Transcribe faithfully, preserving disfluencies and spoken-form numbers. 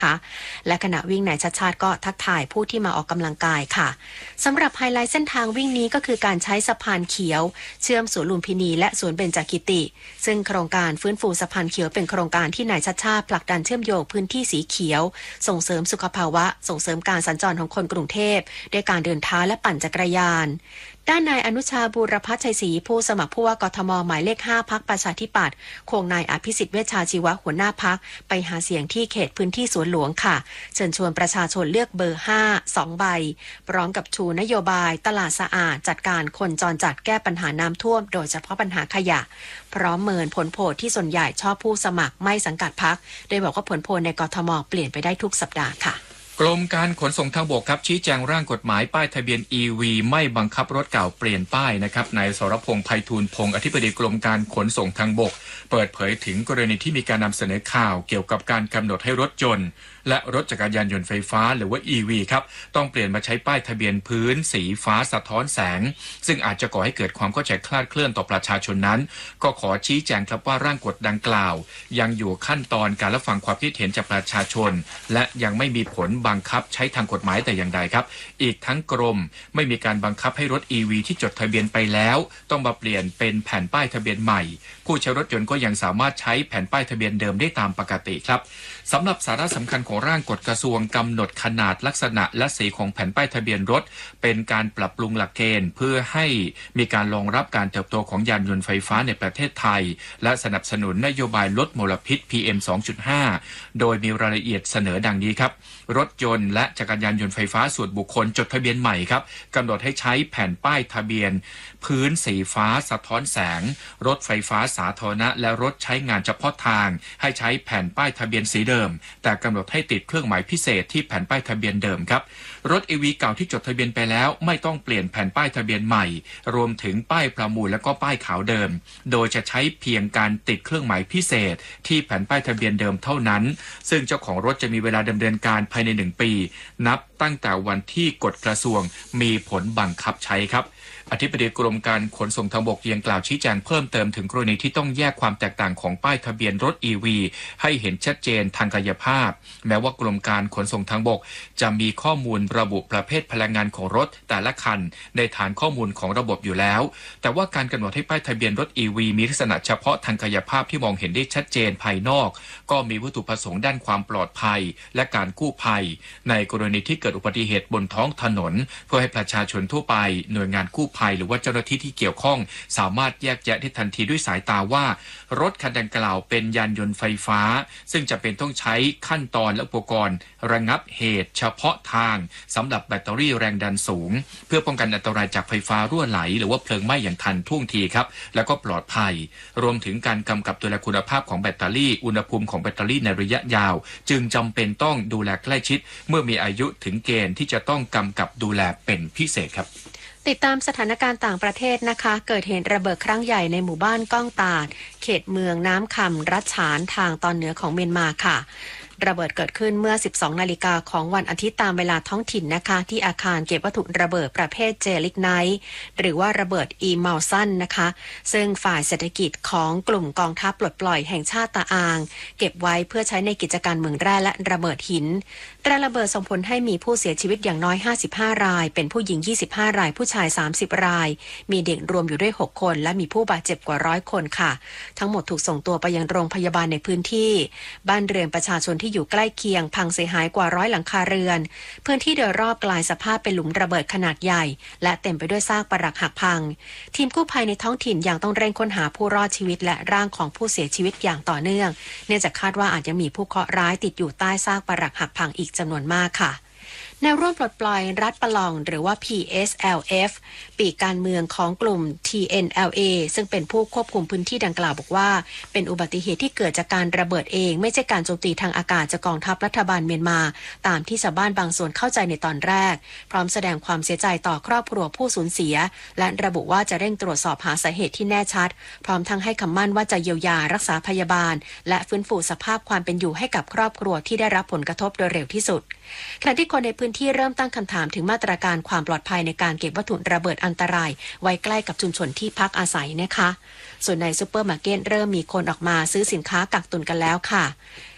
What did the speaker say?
และขณะวิ่งนายชัชชาติก็ทักทายผู้ที่มาออกกำลังกายค่ะสำหรับไฮไลท์เส้นทางวิ่งนี้ก็คือการใช้สะพานเขียวเชื่อมสวนลุมพินีและสวนเบญจกิติซึ่งโครงการฟื้นฟูสะพานเขียวเป็นโครงการที่นายชัชชาติผลักดันเชื่อมโยงพื้นที่สีเขียวส่งเสริมสุขภาวะส่งเสริมการสัญจรของคนกรุงเทพด้วยการเดินเท้าและปั่นจักรยานด้านนายอนุชาบูรพัชชัยศรีผู้สมัครผู้ว่ากทมหมายเลขห้าพรรคประชาธิปัตย์ควงนายอภิสิทธิ์เวชชาชีวะหัวหน้าพรรคไปหาเสียงที่เขตพื้นที่สวนหลวงค่ะเชิญชวนประชาชนเลือกเบอร์ห้า สองใบพร้อมกับชูนโยบายตลาดสะอาดจัดการคนจรจัดแก้ปัญหาน้ำท่วมโดยเฉพาะปัญหาขยะพร้อมเมินผลโพลที่ส่วนใหญ่ชอบผู้สมัครไม่สังกัดพรรคโดยบอกว่าผลโพลในกทมเปลี่ยนไปได้ทุกสัปดาห์ค่ะกรมการขนส่งทางบกครับชี้แจงร่างกฎหมายป้ายทะเบียน อี วี ไม่บังคับรถเก่าเปลี่ยนป้ายนะครับนายสรพงษ์ไพฑูรย์พงษ์อธิบดีกรมการขนส่งทางบกเปิดเผยถึงกรณีที่มีการนำเสนอข่าวเกี่ยวกับการกำหนดให้รถยนต์และรถจักรยานยนต์ไฟฟ้าหรือว่า อี วี ครับต้องเปลี่ยนมาใช้ป้ายทะเบียนพื้นสีฟ้าสะท้อนแสงซึ่งอาจจะก่อให้เกิดความเข้าใจคลาดเคลื่อนต่อประชาชนนั้นก็ขอชี้แจงครับว่าร่างกฎดังกล่าวยังอยู่ขั้นตอนการรับฟังความคิดเห็นจากประชาชนและยังไม่มีผลบังคับใช้ทางกฎหมายแต่อย่างใดครับอีกทั้งกรมไม่มีการบังคับให้รถ อี วี ที่จดทะเบียนไปแล้วต้องมาเปลี่ยนเป็นแผ่นป้ายทะเบียนใหม่ผู้ใช้รถยนต์ก็ยังสามารถใช้แผ่นป้ายทะเบียนเดิมได้ตามปกติครับสำหรับสาระสำคัญของร่างกฎกระทรวงกำหนดขนาดลักษณะและสีของแผ่นป้ายทะเบียนรถเป็นการปรับปรุงหลักเกณฑ์เพื่อให้มีการรองรับการเติบโตของยานยนต์ไฟฟ้าในประเทศไทยและสนับสนุนนโยบายลดมลพิษ พี เอ็ม สองจุดห้า โดยมีรายละเอียดเสนอดังนี้ครับรถยนต์และจักรยานยนต์ไฟฟ้าส่วนบุคคลจดทะเบียนใหม่ครับกำหนดให้ใช้แผ่นป้ายทะเบียนพื้นสีฟ้าสะท้อนแสงรถไฟฟ้าสาธารณะและรถใช้งานเฉพาะทางให้ใช้แผ่นป้ายทะเบียนสีเดิมแต่กำหนดให้ติดเครื่องหมายพิเศษที่แผ่นป้ายทะเบียนเดิมครับรถ อี วี เก่าที่จดทะเบียนไปแล้วไม่ต้องเปลี่ยนแผ่นป้ายทะเบียนใหม่รวมถึงป้ายประมูลและก็ป้ายขาวเดิมโดยจะใช้เพียงการติดเครื่องหมายพิเศษที่แผ่นป้ายทะเบียนเดิมเท่านั้นซึ่งเจ้าของรถจะมีเวลาดำเนินการภายในหนึ่งปีนับตั้งแต่วันที่กฎกระทรวงมีผลบังคับใช้ครับอธิบดีกรมการขนส่งทางบกยังกล่าวชี้แจงเพิ่มเติมถึงกรณีที่ต้องแยกความแตกต่างของป้ายทะเบียนรถ อี วี ให้เห็นชัดเจนทางกายภาพแม้ว่ากรมการขนส่งทางบกจะมีข้อมูลระบุประเภทพลังงานของรถแต่ละคันในฐานข้อมูลของระบบอยู่แล้วแต่ว่าการกำหนดให้ป้ายทะเบียนรถ อี วี มีลักษณะเฉพาะทางกายภาพที่มองเห็นได้ชัดเจนภายนอกก็มีวัตถุประสงค์ด้านความปลอดภัยและการกู้ภัยในกรณีที่เกิดอุบัติเหตุบนท้องถนนเพื่อให้ประชาชนทั่วไปหน่วยงานกู้ภัยหรือว่าเจ้าหน้าที่ที่เกี่ยวข้องสามารถแยกแยะได้ทันทีด้วยสายตาว่ารถคันดังกล่าวเป็นยานยนต์ไฟฟ้าซึ่งจะเป็นต้องใช้ขั้นตอนและอุปกรณ์ระงับเหตุเฉพาะทางสำหรับแบตเตอรี่แรงดันสูงเพื่อป้องกันอันตรายจากไฟฟ้ารั่วไหลหรือว่าเพลิงไหม้อย่างทันท่วงทีครับแล้วก็ปลอดภัยรวมถึงการกำกับดูแลคุณภาพของแบตเตอรี่อุณหภูมิของแบตเตอรี่ในระยะยาวจึงจำเป็นต้องดูแลใกล้ชิดเมื่อมีอายุถึงเกณฑ์ที่จะต้องกำกับดูแลเป็นพิเศษครับติดตามสถานการณ์ต่างประเทศนะคะเกิดเหตุระเบิดครั้งใหญ่ในหมู่บ้านก้องตาดเขตเมืองน้ำคำรัชฉานทางตอนเหนือของเมียนมาค่ะระเบิดเกิดขึ้นเมื่อ สิบสองนาฬิกาของวันอาทิตย์ตามเวลาท้องถิ่นนะคะที่อาคารเก็บวัตถุระเบิดประเภทเจลิกไนท์หรือว่าระเบิดอีมัลซันนะคะซึ่งฝ่ายเศรษฐกิจของกลุ่มกองทัพปลดปล่อยแห่งชาติตาอางเก็บไว้เพื่อใช้ในกิจการเมืองแร่และระเบิดหินระเบิดส่งผลให้มีผู้เสียชีวิตอย่างน้อยห้าสิบห้ารายเป็นผู้หญิงยี่สิบห้ารายผู้ชายสามสิบรายมีเด็กรวมอยู่ด้วยหกคนและมีผู้บาดเจ็บกว่าร้อยคนค่ะทั้งหมดถูกส่งตัวไปยังโรงพยาบาลในพื้นที่บ้านเรือนประชาชนที่อยู่ใกล้เคียงพังเสียหายกว่าร้อยหลังคาเรือนพื้นที่โดยรอบกลายสภาพเป็นหลุมระเบิดขนาดใหญ่และเต็มไปด้วยซากปรักหักพังทีมกู้ภัยในท้องถิ่นยังต้องเร่งค้นหาผู้รอดชีวิตและร่างของผู้เสียชีวิตอย่างต่อเนื่องเนื่องจากคาดว่าอาจจะมีผู้เคราะห์ร้ายติดอยู่ใต้ซากปรักหักพังอีกจำนวนมากค่ะแนวร่วมปลดปล่อยรัฐปะลองหรือว่า พี เอส แอล เอฟ ปีกการเมืองของกลุ่ม ที เอ็น แอล เอ ซึ่งเป็นผู้ควบคุมพื้นที่ดังกล่าวบอกว่าเป็นอุบัติเหตุที่เกิดจากการระเบิดเองไม่ใช่การโจมตีทางอากาศจากกองทัพรัฐบาลเมียนมาตามที่ชาวบ้านบางส่วนเข้าใจในตอนแรกพร้อมแสดงความเสียใจต่อครอบครัวผู้สูญเสียและระบุว่าจะเร่งตรวจสอบหาสาเหตุที่แน่ชัดพร้อมทั้งให้คำมั่นว่าจะเยียวยารักษาพยาบาลและฟื้นฟูสภาพความเป็นอยู่ให้กับครอบครัวที่ได้รับผลกระทบโดยเร็วที่สุดขณะที่คนในพื้นที่เริ่มตั้งคำถามถึงมาตรการความปลอดภัยในการเก็บวัตถุระเบิดอันตรายไว้ใกล้กับชุมชนที่พักอาศัยนะคะส่วนในซุปเปอร์มาร์เก็ตเริ่มมีคนออกมาซื้อสินค้ากักตุนกันแล้วค่ะ